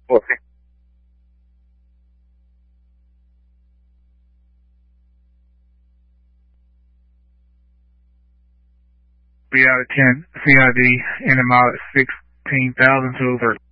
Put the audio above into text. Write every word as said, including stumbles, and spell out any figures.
Okay. three out of ten. C I D in amount at sixteen thousand two hundred thirty.